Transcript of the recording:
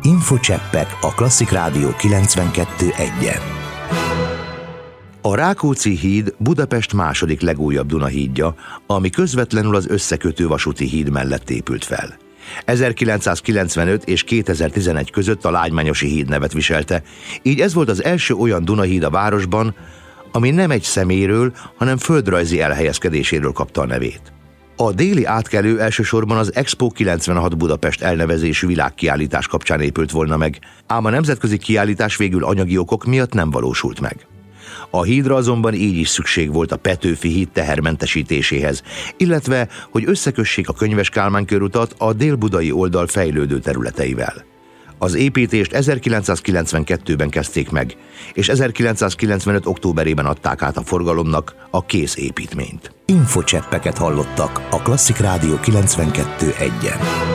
Infocseppek a Klasszik Rádió 92.1-en. A Rákóczi híd Budapest második legújabb Dunahídja, ami közvetlenül az összekötő vasúti híd mellett épült fel. 1995 és 2011 között a Lágymányosi híd nevet viselte, így ez volt az első olyan Dunahíd a városban, ami nem egy személyről, hanem földrajzi elhelyezkedéséről kapta a nevét. A déli átkelő elsősorban az Expo 96 Budapest elnevezésű világkiállítás kapcsán épült volna meg, ám a nemzetközi kiállítás végül anyagi okok miatt nem valósult meg. A hídra azonban így is szükség volt a Petőfi híd tehermentesítéséhez, illetve hogy összekössék a Könyves Kálmán körutat a délbudai oldal fejlődő területeivel. Az építést 1992-ben kezdték meg, és 1995. októberében adták át a forgalomnak a kész építményt. Infocseppeket hallottak a Klasszik Rádió 92.1-en.